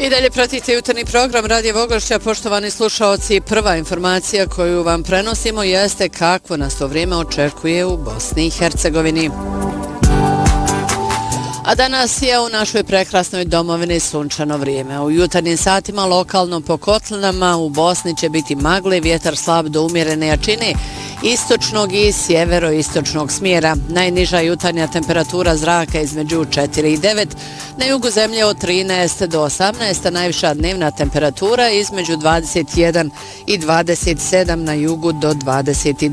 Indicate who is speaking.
Speaker 1: I dalje pratite jutarnji program Radija Vogošća, poštovani slušaoci. Prva informacija koju vam prenosimo jeste kakvo nas to vrijeme očekuje u Bosni i Hercegovini. A danas je u našoj prekrasnoj domovini sunčano vrijeme. U jutarnjim satima lokalno po kotlinama u Bosni će biti magle, vjetar slab do umjerene jačine, istočnog i sjeveroistočnog smjera. Najniža jutarnja temperatura zraka između 4 i 9, na jugu zemlje od 13 do 18, a najviša dnevna temperatura između 21 i 27, na jugu do 22